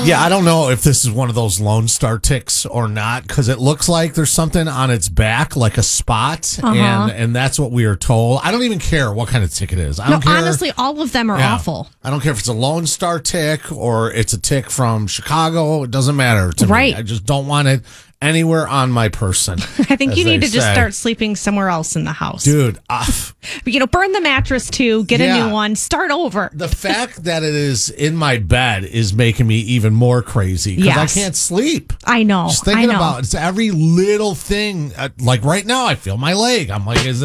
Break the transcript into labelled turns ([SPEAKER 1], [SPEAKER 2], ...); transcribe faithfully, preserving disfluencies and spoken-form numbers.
[SPEAKER 1] Yeah, I don't know if this is one of those Lone Star ticks or not, because it looks like there's something on its back, like a spot,
[SPEAKER 2] Uh-huh.
[SPEAKER 1] and and that's what we are told. I don't even care what kind of tick it is. I
[SPEAKER 2] No,
[SPEAKER 1] don't care.
[SPEAKER 2] honestly, all of them are
[SPEAKER 1] Yeah.
[SPEAKER 2] awful.
[SPEAKER 1] I don't care if it's a Lone Star tick or it's a tick from Chicago. It doesn't matter to
[SPEAKER 2] Right.
[SPEAKER 1] me. I just don't want it anywhere on my person.
[SPEAKER 2] I think
[SPEAKER 1] as
[SPEAKER 2] you need
[SPEAKER 1] they
[SPEAKER 2] to just
[SPEAKER 1] say.
[SPEAKER 2] start sleeping somewhere else in the house.
[SPEAKER 1] Dude, uh,
[SPEAKER 2] You know, burn the mattress too, get
[SPEAKER 1] Yeah.
[SPEAKER 2] a new one, start over.
[SPEAKER 1] the fact that it is in my bed is making me even more crazy because
[SPEAKER 2] Yes.
[SPEAKER 1] I can't sleep.
[SPEAKER 2] I know.
[SPEAKER 1] Just
[SPEAKER 2] I
[SPEAKER 1] thinking
[SPEAKER 2] know.
[SPEAKER 1] about it's every little thing. Uh, like right now, I feel my leg. I'm like, is